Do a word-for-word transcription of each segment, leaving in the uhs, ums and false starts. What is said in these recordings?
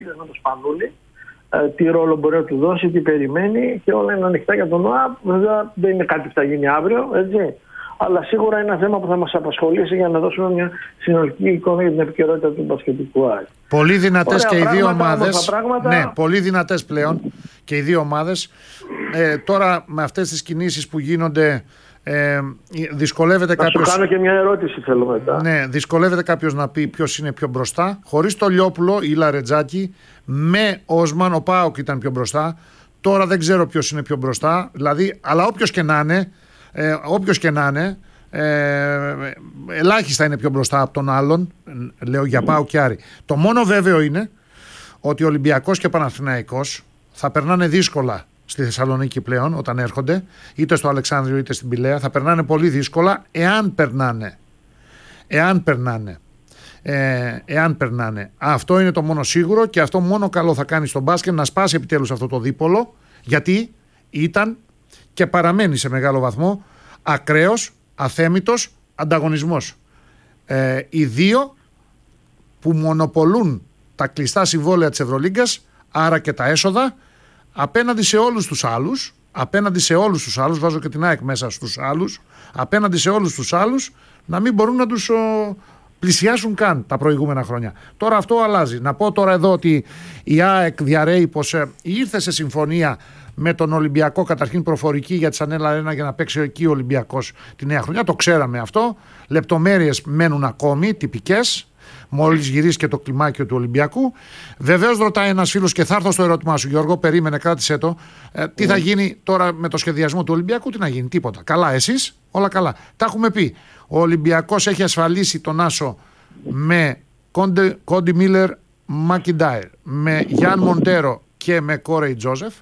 με το Σπανούλι, ε, τι ρόλο μπορεί να του δώσει, τι περιμένει, και όλα είναι ανοιχτά για τον ΟΑΠ. Βέβαια δεν είναι κάτι που θα γίνει αύριο, έτσι. Αλλά σίγουρα είναι ένα θέμα που θα μας απασχολήσει για να δώσουμε μια συνολική εικόνα για την επικαιρότητα του μπασκετικού ΑΕΛ. Πολύ δυνατές και οι δύο ομάδες. Πράγματα... Ναι, πολύ δυνατές πλέον και οι δύο ομάδες. Ε, τώρα με αυτές τις κινήσεις που γίνονται, ε, δυσκολεύεται κάποιος. Να σου κάνω και μια ερώτηση, θέλω μετά. Ναι, δυσκολεύεται κάποιος να πει ποιος είναι πιο μπροστά. Χωρίς το Λιόπουλο ή Λαρετζάκη, με Όσμαν, ο ΠΑΟΚ ήταν πιο μπροστά. Τώρα δεν ξέρω ποιος είναι πιο μπροστά. Δηλαδή, αλλά όποιος και να είναι. Ε, όποιος και να είναι, ε, ελάχιστα είναι πιο μπροστά από τον άλλον, λέω για ΠΑΟΚ και Άρη. Το μόνο βέβαιο είναι ότι ο Ολυμπιακός και Παναθηναϊκός θα περνάνε δύσκολα στη Θεσσαλονίκη πλέον όταν έρχονται, είτε στο Αλεξάνδριο είτε στην Πηλαία. Θα περνάνε πολύ δύσκολα εάν περνάνε. Εάν περνάνε. Ε, εάν περνάνε. Αυτό είναι το μόνο σίγουρο, και αυτό μόνο καλό θα κάνει στον μπάσκετ, να σπάσει επιτέλους αυτό το δίπολο, γιατί ήταν και παραμένει σε μεγάλο βαθμό ακραίος, αθέμητος ανταγωνισμός. Ε, οι δύο που μονοπολούν τα κλειστά συμβόλαια της Ευρωλίγκας, άρα και τα έσοδα, απέναντι σε όλους τους άλλους, απέναντι σε όλους τους άλλους, βάζω και την ΑΕΚ μέσα στους άλλους, απέναντι σε όλους τους άλλους, να μην μπορούν να τους ο, πλησιάσουν καν τα προηγούμενα χρόνια. Τώρα αυτό αλλάζει. Να πω τώρα εδώ ότι η ΑΕΚ διαρρέει πως ε, ήρθε σε συμφωνία με τον Ολυμπιακό, καταρχήν προφορική για τη Σανέλα Αρένα, για να παίξει εκεί ο Ολυμπιακός τη νέα χρονιά. Το ξέραμε αυτό. Λεπτομέρειες μένουν ακόμη, τυπικές, μόλις γυρίσει και το κλιμάκιο του Ολυμπιακού. Βεβαίως ρωτάει ένας φίλος, και θα έρθω στο ερώτημά σου, Γιώργο, περίμενε, κράτησέ το. Ε, τι mm. θα γίνει τώρα με το σχεδιασμό του Ολυμπιακού, τι να γίνει, τίποτα. Καλά, εσείς, όλα καλά. Τα έχουμε πει. Ο Ολυμπιακός έχει ασφαλίσει τον Άσο με Κόντι Μίλερ Μακιντάιρ, με Γιάν Μοντέρο και με Κόρεϊ Τζόζεφ.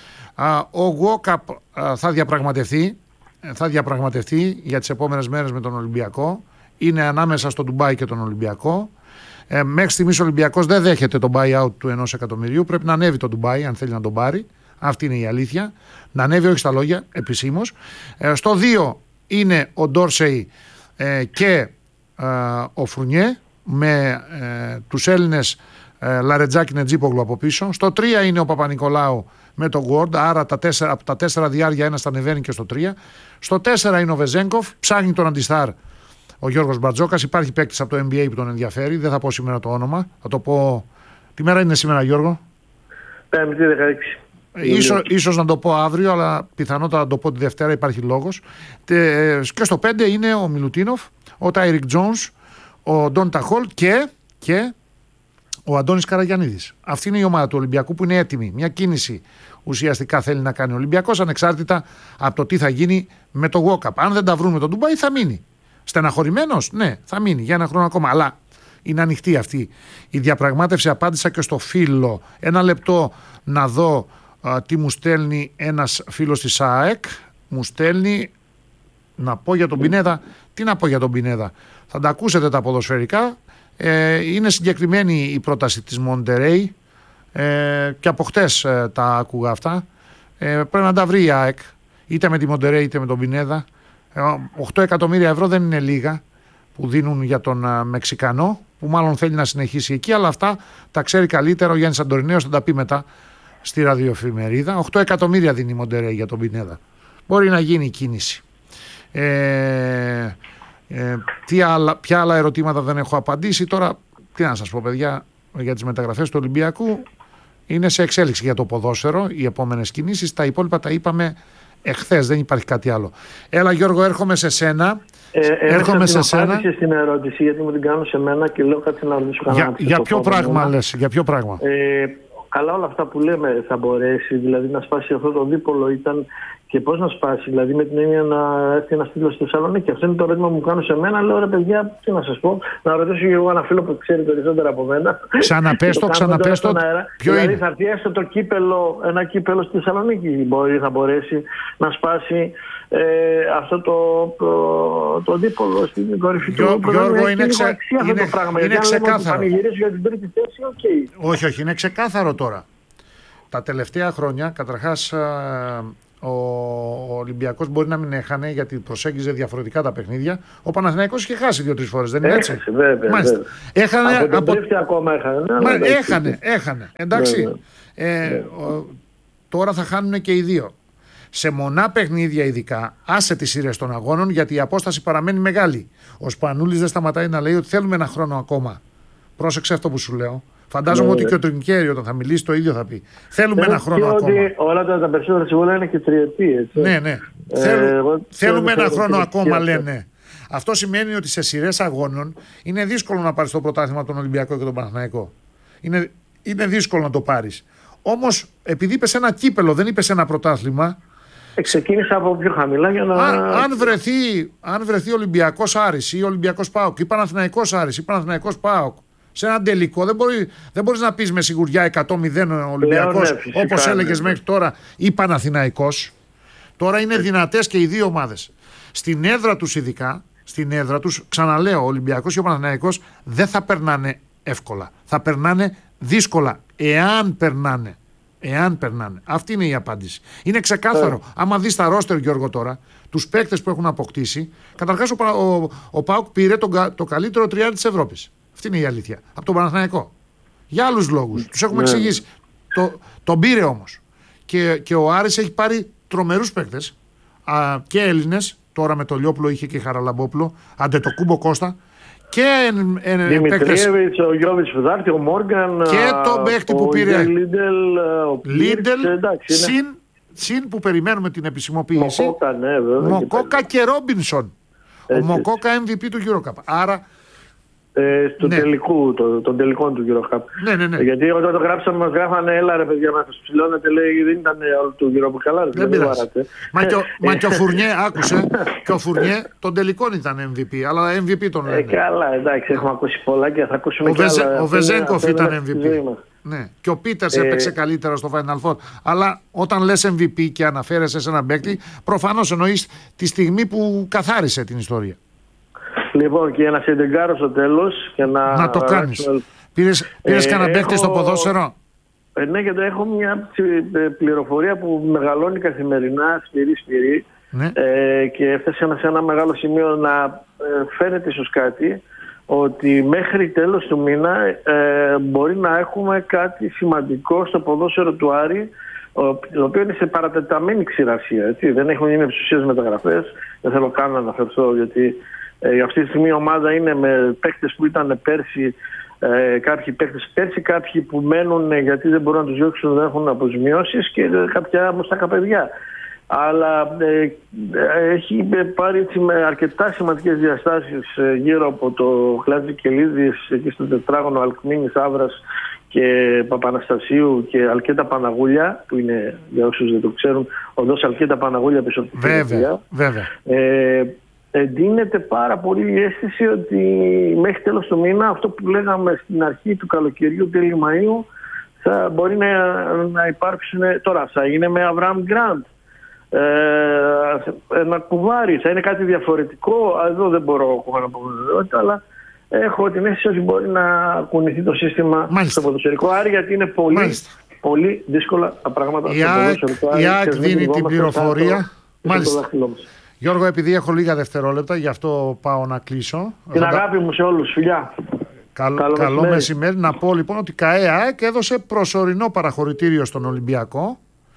Ο Γουόκαπ θα διαπραγματευτεί, θα διαπραγματευτεί για τις επόμενες μέρες με τον Ολυμπιακό. Είναι ανάμεσα στο Ντουμπάι και τον Ολυμπιακό. Ε, μέχρι στιγμής ο Ολυμπιακός δεν δέχεται τον buyout του ενός εκατομμυρίου. Πρέπει να ανέβει το Ντουμπάι αν θέλει να τον πάρει. Αυτή είναι η αλήθεια. Να ανέβει, όχι στα λόγια, επισήμως. Ε, στο δύο είναι ο Ντόρσεϊ ε, και ε, ο Φρουνιέ, με ε, τους Έλληνες ε, Λαρετζάκη, Νετζίπογλου από πίσω. Στο τρία είναι ο Παπα-Νικολάου με τον Γουόρντ, άρα τα τέσσερα, από τα τέσσερα διάρκεια ένα θα ανεβαίνει και στο τρία. Στο τέσσερα είναι ο Βεζέγκοφ, ψάχνει τον αντιστάρ ο Γιώργος Μπαρτζόκας. Υπάρχει παίκτης από το N B A που τον ενδιαφέρει, δεν θα πω σήμερα το όνομα, θα το πω. Τι μέρα είναι σήμερα, Γιώργο? Πέμπτη δεκαέξι. Ίσως, ίσως να το πω αύριο, αλλά πιθανότατα να το πω τη Δευτέρα, υπάρχει λόγος. Και στο πέντε είναι ο Μιλουτίνοφ, ο Τάιρικ Τζόνς, ο Ντόντα Χολ και, και ο Αντώνης Καραγιαννίδης. Αυτή είναι η ομάδα του Ολυμπιακού που είναι έτοιμη. Μια κίνηση ουσιαστικά θέλει να κάνει ο Ολυμπιακός, ανεξάρτητα από το τι θα γίνει με το Γουόκαπ. Αν δεν τα βρουν με τον Ντουμπάι, θα μείνει. Στεναχωρημένος, ναι, θα μείνει για ένα χρόνο ακόμα. Αλλά είναι ανοιχτή αυτή η διαπραγμάτευση. Απάντησα και στο φίλο. Ένα λεπτό να δω α, τι μου στέλνει ένας φίλος της ΑΕΚ. Μου στέλνει, να πω για τον Πινέδα. Τι να πω για τον Πινέδα? Θα τα ακούσετε τα ποδοσφαιρικά. Ε, είναι συγκεκριμένη η πρόταση της Μοντερέι, ε, και από χτες ε, τα άκουγα αυτά. Ε, πρέπει να τα βρει η ΑΕΚ, είτε με τη Μοντερέι είτε με τον Πινέδα. Ε, οκτώ εκατομμύρια ευρώ δεν είναι λίγα που δίνουν για τον α, Μεξικανό, που μάλλον θέλει να συνεχίσει εκεί, αλλά αυτά τα ξέρει καλύτερα ο Γιάννης Αντωνινέος, θα τα πει μετά στη ραδιοεφημερίδα. οκτώ εκατομμύρια δίνει η Μοντερέι για τον Πινέδα. Μπορεί να γίνει η κίνηση. Ε, Ε, τι άλλα, ποια άλλα ερωτήματα δεν έχω απαντήσει. Τώρα, τι να σας πω, παιδιά, για τις μεταγραφές του Ολυμπιακού είναι σε εξέλιξη για το ποδόσφαιρο οι επόμενες κινήσεις. Τα υπόλοιπα τα είπαμε εχθές, δεν υπάρχει κάτι άλλο. Έλα, Γιώργο, έρχομαι σε σένα. Ε, έρχομαι σε σένα. Στην ερώτηση, γιατί μου την κάνω σε μένα και λέω κάτι να ρωτήσω κανένα. Για, για ποιο πράγμα λες, για ποιο πράγμα? Ε, καλά όλα αυτά που λέμε θα μπορέσει, δηλαδή να σπάσει αυτό το δίπολο, ήταν και πώς να σπάσει, δηλαδή με την έννοια να έρθει ένα φίλο στη Θεσσαλονίκη. Αυτό είναι το ερώτημα που μου κάνουν σε μένα. Λέω, ρε παιδιά, τι να σας πω, να ρωτήσω και εγώ ένα φίλο που ξέρει περισσότερα από μένα. Ξαναπέστο, ξαναπέστο. Ποιο δηλαδή είναι? Θα έρθει έστω το κύπελο, ένα κύπελο στη Θεσσαλονίκη. Μπορεί, θα μπορέσει να σπάσει ε, αυτό το, το, το δίπολο στην κορυφή του. Γιώργο, είναι, ξε... είναι, το πράγμα, είναι ξεκάθαρο. Για την τρίτη θέση, okay. Όχι, όχι, είναι ξεκάθαρο τώρα. Τα τελευταία χρόνια, καταρχάς, ο, ο Ολυμπιακός μπορεί να μην έχανε γιατί προσέγγιζε διαφορετικά τα παιχνίδια. Ο Παναθηναϊκός είχε χάσει δύο-τρεις φορές, δεν είναι έτσι? Έχασε, βέβαια. Μάλιστα. Έχανε, από από... την ακόμα έχανε. Ναι, Μα, εντάξει. έχανε, έχανε. Εντάξει. Ναι, ναι. Ε, ναι. Ο, τώρα θα χάνουν και οι δύο. Σε μονά παιχνίδια ειδικά, άσε τις σειρές των αγώνων γιατί η απόσταση παραμένει μεγάλη. Ο Σπανούλης δεν σταματάει να λέει ότι θέλουμε ένα χρόνο ακόμα. Πρόσεξε αυτό που σου λέω. Φαντάζομαι ναι, ότι ναι. και ο Τρινκέρι όταν θα μιλήσει το ίδιο θα πει. Θέλουμε ένα χρόνο και ακόμα. Ότι όλα τα, τα περισσότερα συμβόλαια είναι και τριετή. Έτσι. Ναι, ναι. Ε, Θέλ, εγώ, θέλουμε ένα χρόνο ακόμα, και λένε. Αυτό σημαίνει ότι σε σειρές αγώνων είναι δύσκολο να πάρεις το πρωτάθλημα τον Ολυμπιακό και τον Παναθηναϊκό. Είναι, είναι δύσκολο να το πάρεις. Όμως, επειδή είπες ένα κύπελο, δεν είπες ένα πρωτάθλημα. Ξεκίνησα από πιο χαμηλά για να. Αν, αν βρεθεί, αν βρεθεί Ολυμπιακός Άρης ή Ολυμπιακός ΠΑΟΚ ή Παναθηναϊκός Άρης ή Παναθηναϊκός ΠΑΟΚ σε έναν τελικό, δεν, μπορεί, δεν μπορείς να πεις με σιγουριά εκατό μηδέν Ολυμπιακός, ναι, όπως έλεγες μέχρι τώρα, ή Παναθηναϊκός. Τώρα είναι δυνατές και οι δύο ομάδες. Στην έδρα τους ειδικά, στην έδρα τους, ξαναλέω, ο Ολυμπιακός και ο Παναθηναϊκός δεν θα περνάνε εύκολα. Θα περνάνε δύσκολα, εάν περνάνε. Εάν περνάνε. Αυτή είναι η απάντηση. Είναι ξεκάθαρο. Yeah. Άμα δεις τα ρόστερ, Γιώργο, τώρα, τους παίκτες που έχουν αποκτήσει, καταρχάς ο, ο, ο ΠΑΟΚ πήρε τον, το καλύτερο τριάρι της Ευρώπης. Αυτή είναι η αλήθεια. Από τον Παναθηναϊκό. Για άλλους λόγους. Τους έχουμε yeah. εξηγήσει. Το, τον πήρε όμως. Και, και ο Άρης έχει πάρει τρομερούς παίκτες και Έλληνες. Τώρα με το Λιόπουλο είχε και Χαραλαμπόπουλο. Αντετοκούμπο Κώστα. Και Δημητριέβιτς, ο Γιώβιτς Φουδάρτη, ο Μόργαν και τον παίκτη που πήρε Λίντελ, ο Λίντελ συν, συν που περιμένουμε την επισημοποίηση Μοκόκα, ναι, βέβαια, Μοκόκα και, και Ρόμπινσον. Ο Μοκόκα εμ βι πι του EuroCup. Άρα ε, στο ναι. τελικού, το, τον τελικό του EuroCup. Ναι, ναι, ναι. Γιατί όταν το γράψαμε μας γράφανε έλα ρε παιδιά να σας ψηλώνετε, λέει δεν ήταν όλο του EuroCup. Καλά, δεν πειράζει. Μα, και ο, μα και ο Φουρνιέ, άκουσε, και ο Φουρνιέ τον τελικό ήταν εμ βι πι, αλλά εμ βι πι τον λένε. Ε, καλά, εντάξει, έχουμε ακούσει πολλά και θα ακούσουμε ο και Βεζε, άλλα. Ο Βεζέγκοφ ήταν εμ βι πι. Ναι. Και ο Πίτερς ε... έπαιξε καλύτερα στο Final Four. Αλλά όταν λες εμ βι πι και αναφέρεσαι σε έναν παίκτη, προφανώς εννοείς τη στιγμή που καθάρισε την ιστορία. Λοιπόν, και για να σε εντεγκάρω στο τέλος και να... Να το κάνεις. Να... Πήρες, πήρες ε, κανένα παίκτη έχω... στο ποδόσφαιρο? Ε, ναι, γιατί έχω μια πληροφορία που μεγαλώνει καθημερινά, σφυρί-σφυρί, ναι. ε, και έφτασε σε ένα μεγάλο σημείο να ε, φαίνεται ίσως κάτι, ότι μέχρι τέλος του μήνα ε, μπορεί να έχουμε κάτι σημαντικό στο ποδόσφαιρο του Άρη, το οποίο είναι σε παρατεταμένη ξηρασία. Έτσι. Δεν έχουν γίνει εξουσίες μεταγραφές, δεν θέλω καν να αναφερθώ, γιατί ε, αυτή τη στιγμή η ομάδα είναι με παίκτες που ήταν πέρσι, ε, κάποιοι παίκτες πέρσι, κάποιοι που μένουν γιατί δεν μπορούν να τους διώξουν, δεν έχουν αποζημιώσεις και κάποια μουστάκα παιδιά. Αλλά ε, έχει πάρει έτσι, με αρκετά σημαντικές διαστάσεις ε, γύρω από το Χλάτζι Κελίδης, εκεί στο τετράγωνο Αλκμίνης, Άβρας και Παπαναστασίου και Αλκέτα Παναγούλια, που είναι, για όσους δεν το ξέρουν, οδός Αλκέτα Παναγούλια πίσω από τη Βέβαια, βέβαια. Ε, εντείνεται πάρα πολύ η αίσθηση ότι μέχρι τέλος του μήνα, αυτό που λέγαμε στην αρχή του καλοκαιριού, τέλη Μαΐου, θα μπορεί να, να υπάρξουν, τώρα θα είναι με Αβραάμ Γκραντ, Ε, ένα κουβάρι, θα είναι κάτι διαφορετικό. Εδώ δεν μπορώ ακόμα να πω βεβαιότητα, αλλά έχω την αίσθηση ότι μπορεί να κουνηθεί το σύστημα Μάλιστα. στο ποδοσφαιρικό Άρη, γιατί είναι πολύ, πολύ δύσκολα τα πράγματα στο ποδοσφαιρικό Άρη. Η ΑΕΚ δίνει την πληροφορία. Μάλιστα. Γιώργο, επειδή έχω λίγα δευτερόλεπτα, γι' αυτό πάω να κλείσω. Την αγάπη μου σε όλους, φιλιά. Καλ, καλό καλό μεσημέρι. μεσημέρι. Να πω λοιπόν ότι η ΚΑΕΑΚ έδωσε προσωρινό παραχωρητήριο στον Ολυμπιακό.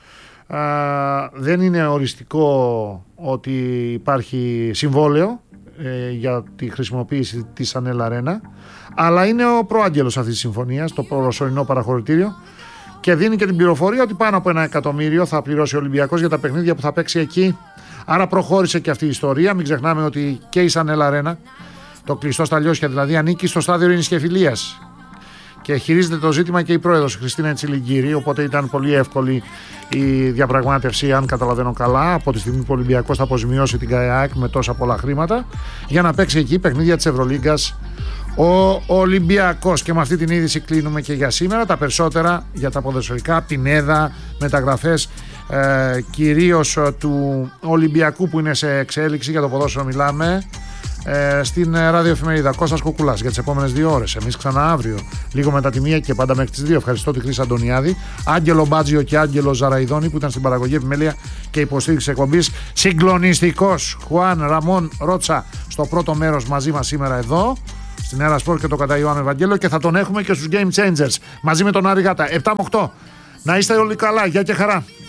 Uh, δεν είναι οριστικό ότι υπάρχει συμβόλαιο ε, για τη χρησιμοποίηση της Ανέλ Αρένα, αλλά είναι ο προάγγελος αυτής της συμφωνίας, το προσωρινό παραχωρητήριο, και δίνει και την πληροφορία ότι πάνω από ένα εκατομμύριο θα πληρώσει ο Ολυμπιακός για τα παιχνίδια που θα παίξει εκεί. Άρα προχώρησε και αυτή η ιστορία. Μην ξεχνάμε ότι και η Ανέλ Αρένα, το κλειστό στα Λιώσια δηλαδή, ανήκει στο στάδιο Ειρήνης και Φιλίας. Και χειρίζεται το ζήτημα και η πρόεδρος Χριστίνα Τσιλιγκύρη, οπότε ήταν πολύ εύκολη η διαπραγμάτευση, αν καταλαβαίνω καλά, από τη στιγμή που ο Ολυμπιακός θα αποζημιώσει την ΚΑΕΑΚ με τόσα πολλά χρήματα για να παίξει εκεί παιχνίδια της Ευρωλίγκας ο Ολυμπιακός. Και με αυτή την είδηση κλείνουμε και για σήμερα. Τα περισσότερα για τα ποδοσφαιρικά από την ΕΔΑ, μεταγραφές ε, κυρίως του Ολυμπιακού που είναι σε εξέλιξη, για το ποδόσφαιρο μιλάμε, ε, στην ε, ραδιοεφημερίδα. Κώστας Κουκουλάς για τις επόμενες δύο ώρες. Εμείς ξανά αύριο, λίγο μετά τη μία και πάντα μέχρι τις δύο. Ευχαριστώ τη Χρύσα Αντωνιάδη, Άγγελο Μπάτζιο και Άγγελο Ζαραϊδόνη που ήταν στην παραγωγή, επιμέλεια και υποστήριξη εκπομπής. Συγκλονιστικός Χουάν Ραμόν Ρότσα στο πρώτο μέρος μαζί μας σήμερα εδώ στην Έρα Σπορ και το κατά Ιωάννου Ευαγγέλιο, και θα τον έχουμε και στους Game Changers μαζί με τον Άρη Γάτα επτά με οκτώ. Να είστε όλοι καλά, γεια και χαρά.